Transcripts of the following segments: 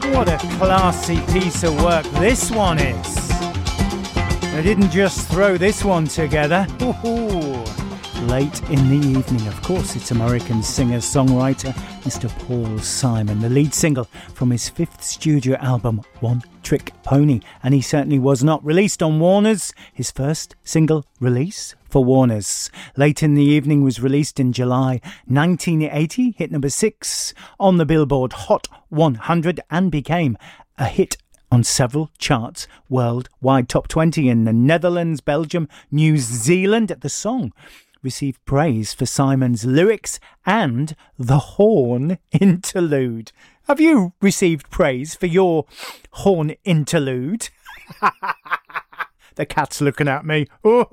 What a classy piece of work this one is. They didn't just throw this one together. Ooh. Late in the evening, of course, it's American singer-songwriter Mr. Paul Simon, the lead single from his fifth studio album, One Trick Pony, and he certainly was not released on Warner's, his first single release for Warner's. Late in the Evening was released in July 1980, hit number 6 on the Billboard Hot 100 and became a hit on several charts worldwide. Top 20 in the Netherlands, Belgium, New Zealand. The song received praise for Simon's lyrics and the horn interlude. Have you received praise for your horn interlude? The cat's looking at me.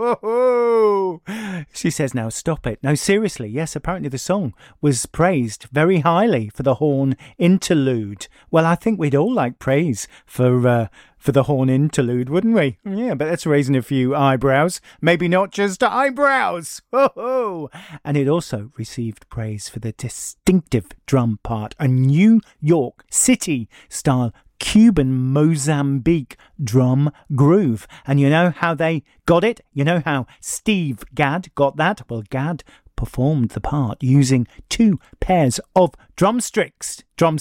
Oh. She says, now stop it. No, seriously, yes, apparently the song was praised very highly for the horn interlude. Well, I think we'd all like praise for the horn interlude, wouldn't we? Yeah, but that's raising a few eyebrows. Maybe not just eyebrows. Oh. And it also received praise for the distinctive drum part, a New York City style Cuban Mozambique drum groove. And you know how they got it? You know how Steve Gadd got that? Well, Gadd performed the part using 2 pairs of drumsticks,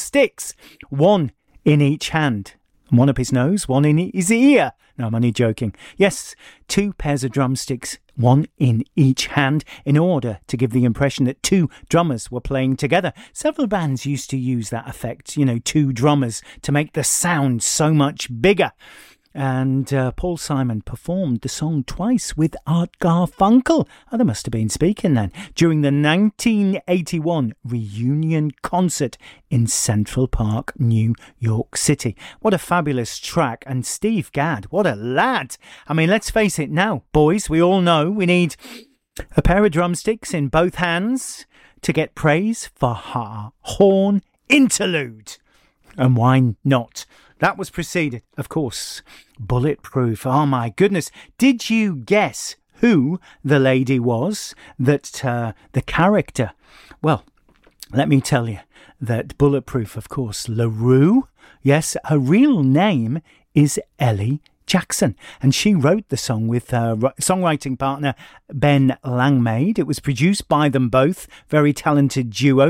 one in each hand. One up his nose, one in his ear. No, I'm only joking. Yes, 2 pairs of drumsticks, one in each hand, in order to give the impression that 2 drummers were playing together. Several bands used to use that effect, 2 drummers, to make the sound so much bigger. And Paul Simon performed the song twice with Art Garfunkel. Oh, they must have been speaking then. During the 1981 reunion concert in Central Park, New York City. What a fabulous track. And Steve Gadd, what a lad. I mean, let's face it now, boys, we all know we need a pair of drumsticks in both hands to get praise for our horn interlude. And why not? That was preceded, of course, Bulletproof. Oh, my goodness. Did you guess who the lady was that the character? Well, let me tell you that Bulletproof, of course, LaRue. Yes, her real name is Ellie Jackson, and she wrote the song with her songwriting partner Ben Langmaid. It was produced by them both, very talented duo,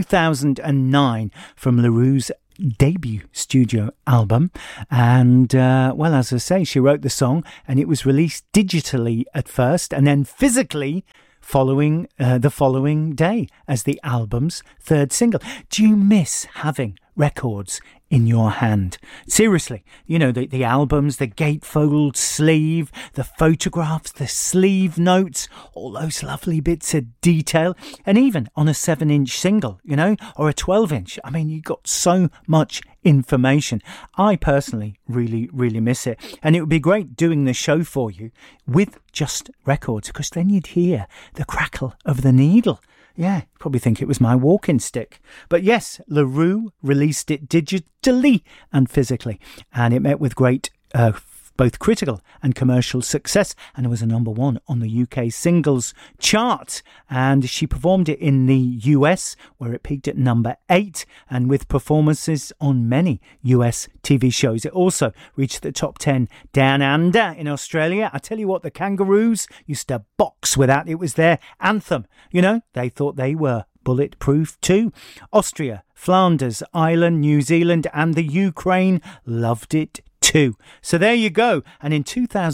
2009, from LaRue's debut studio album. And well, as I say, she wrote the song and it was released digitally at first and then physically following the following day as the album's third single. Do you miss having records in your hand? Seriously, the albums, the gatefold sleeve, the photographs, the sleeve notes, all those lovely bits of detail, and even on a 7-inch single, or a 12-inch. I mean, you got so much information. I personally really, really miss it. And it would be great doing the show for you with just records, because then you'd hear the crackle of the needle. Yeah, probably think it was my walking stick. But yes, LaRue released it digitally and physically, and it met with great both critical and commercial success, and it was a number 1 on the UK singles chart. And she performed it in the US, where it peaked at number 8, and with performances on many US TV shows. It also reached the top 10 down under in Australia. I tell you what, the Kangaroos used to box with that. It was their anthem. They thought they were bulletproof too. Austria, Flanders, Ireland, New Zealand and the Ukraine loved it too. So there you go. And in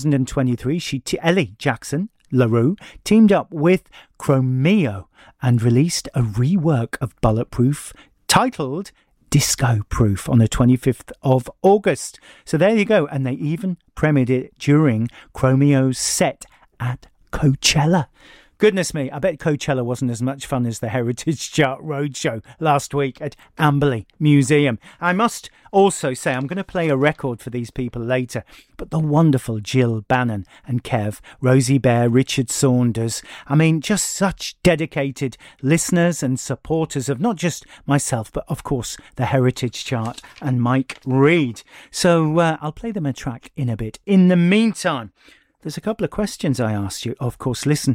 2023, Ellie Jackson, LaRue, teamed up with Chromeo and released a rework of Bulletproof titled Disco Proof on the 25th of August. So there you go. And they even premiered it during Chromeo's set at Coachella. Goodness me, I bet Coachella wasn't as much fun as the Heritage Chart Roadshow last week at Amberley Museum. I must also say, I'm going to play a record for these people later, but the wonderful Jill Bannon and Kev, Rosie Bear, Richard Saunders, I mean, just such dedicated listeners and supporters of not just myself, but of course the Heritage Chart and Mike Reid. So I'll play them a track in a bit. In the meantime, there's a couple of questions I asked you. Of course, listen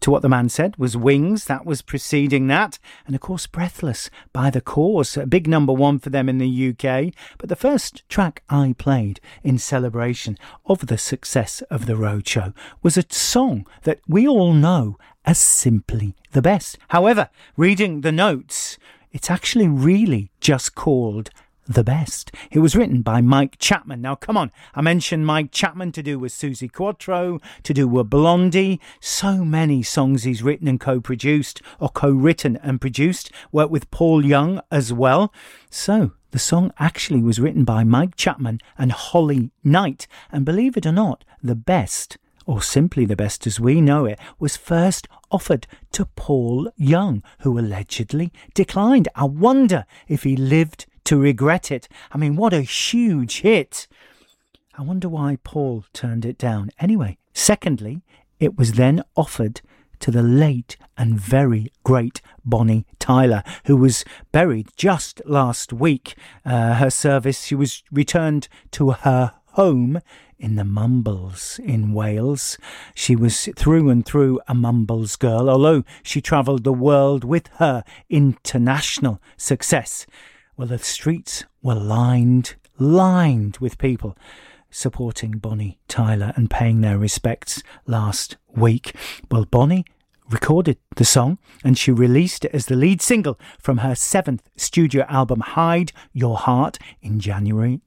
to What the Man Said was Wings. That was preceding that. And of course, Breathless by The Course, a big number one for them in the UK. But the first track I played in celebration of the success of the Roadshow was a song that we all know as Simply the Best. However, reading the notes, it's actually really just called The Best. It was written by Mike Chapman. Now, come on, I mentioned Mike Chapman to do with Suzi Quatro, to do with Blondie. So many songs he's written and co-produced, or co-written and produced. Worked with Paul Young as well. So the song actually was written by Mike Chapman and Holly Knight. And believe it or not, The Best, or Simply the Best as we know it, was first offered to Paul Young, who allegedly declined. I wonder if he lived to regret it. I mean, what a huge hit. I wonder why Paul turned it down. Anyway, secondly, it was then offered to the late and very great Bonnie Tyler, who was buried just last week. Her service, she was returned to her home in the Mumbles in Wales. She was through and through a Mumbles girl, although she travelled the world with her international success. Well, the streets were lined with people supporting Bonnie Tyler and paying their respects last week. Well, Bonnie recorded the song and she released it as the lead single from her 7th studio album Hide Your Heart in January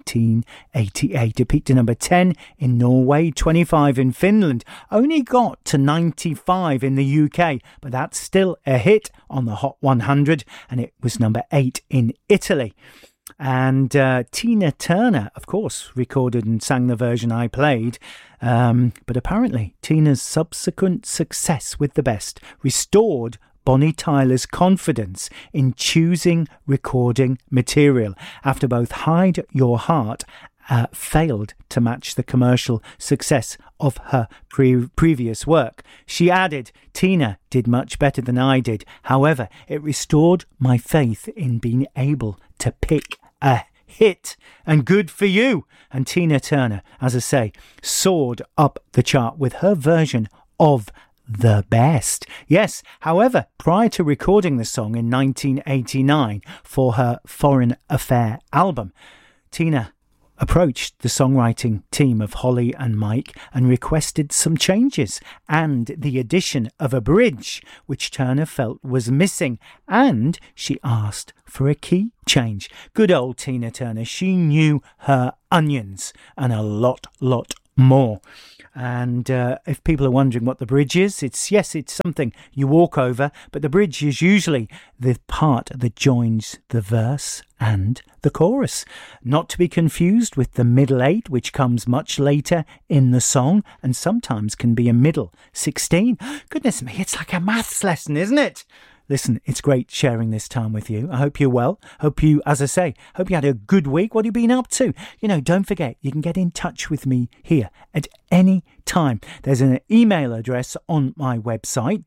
1988. It peaked to number 10 in Norway, 25 in Finland, only got to 95 in the UK, but that's still a hit on the Hot 100, and it was number 8 in Italy. And Tina Turner, of course, recorded and sang the version I played. But apparently Tina's subsequent success with The Best restored Bonnie Tyler's confidence in choosing recording material after both Hide Your Heart failed to match the commercial success of her previous work. She added, "Tina did much better than I did. However, it restored my faith in being able to pick a hit, and good for you." And Tina Turner, as I say, soared up the chart with her version of The Best. Yes, however, prior to recording the song in 1989 for her Foreign Affair album, Tina approached the songwriting team of Holly and Mike and requested some changes and the addition of a bridge, which Turner felt was missing, and she asked for a key change. Good old Tina Turner, she knew her onions and a lot more. And if people are wondering what the bridge is, it's something you walk over, but the bridge is usually the part that joins the verse and the chorus. Not to be confused with the middle 8, which comes much later in the song and sometimes can be a middle 16. Goodness me, it's like a maths lesson, isn't it? Listen, it's great sharing this time with you. I hope you're well. Hope you, as I say, hope you had a good week. What have you been up to? You know, don't forget, you can get in touch with me here at any time. There's an email address on my website,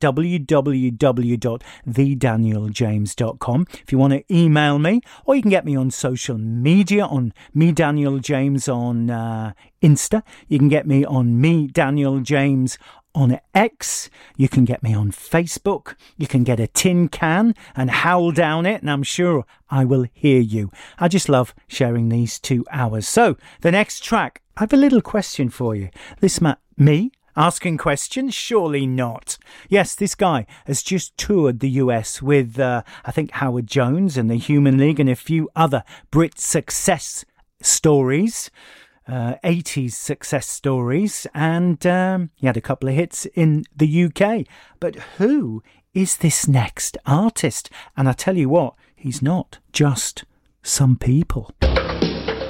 www.thedanieljames.com, if you want to email me, or you can get me on social media on Me Daniel James on Insta. You can get me on Me Daniel James on X. You can get me on Facebook. You can get a tin can and howl down it, and I'm sure I will hear you. I just love sharing these 2 hours. So the next track, I have a little question for you. This me asking questions? Surely not. Yes, this guy has just toured the US with I think Howard Jones and the Human League and a few other Brit success stories. 80s success stories, and he had a couple of hits in the UK. But who is this next artist? And I tell you what, he's not just some people.